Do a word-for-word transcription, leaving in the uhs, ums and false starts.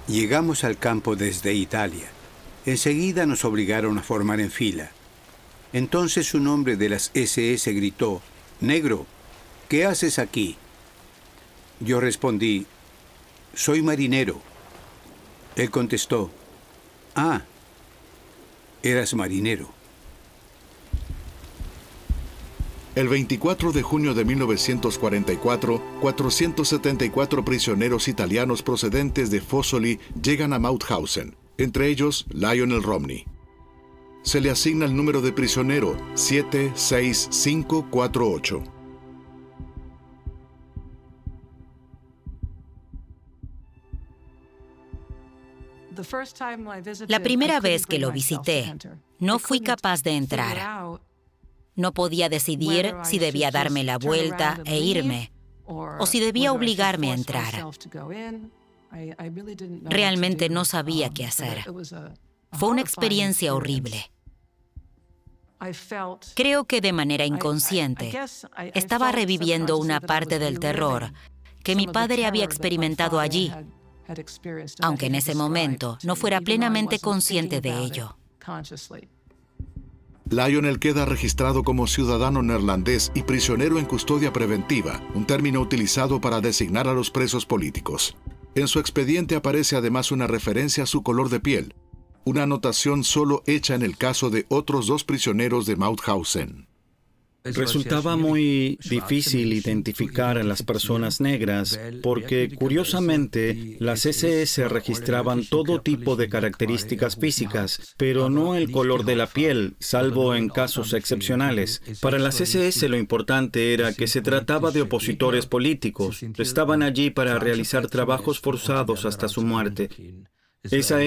Llegamos al campo desde Italia. Enseguida nos obligaron a formar en fila. Entonces un hombre de las ese ese gritó: «Negro, ¿qué haces aquí?». Yo respondí: «Soy marinero». Él contestó: «Ah, eras marinero». El veinticuatro de junio de mil novecientos cuarenta y cuatro, cuatrocientos setenta y cuatro prisioneros italianos procedentes de Fossoli llegan a Mauthausen, entre ellos Lionel Romney. Se le asigna el número de prisionero siete seis cinco cuatro ocho. La primera vez que lo visité, no fui capaz de entrar. No podía decidir si debía darme la vuelta e irme, o si debía obligarme a entrar. Realmente no sabía qué hacer. Fue una experiencia horrible. Creo que de manera inconsciente estaba reviviendo una parte del terror que mi padre había experimentado allí, aunque en ese momento no fuera plenamente consciente de ello. Lionel queda registrado como ciudadano neerlandés y prisionero en custodia preventiva, un término utilizado para designar a los presos políticos. En su expediente aparece además una referencia a su color de piel, una anotación solo hecha en el caso de otros dos prisioneros de Mauthausen. Resultaba muy difícil identificar a las personas negras porque, curiosamente, las ese ese registraban todo tipo de características físicas, pero no el color de la piel, salvo en casos excepcionales. Para las ese ese lo importante era que se trataba de opositores políticos. Estaban allí para realizar trabajos forzados hasta su muerte. Esa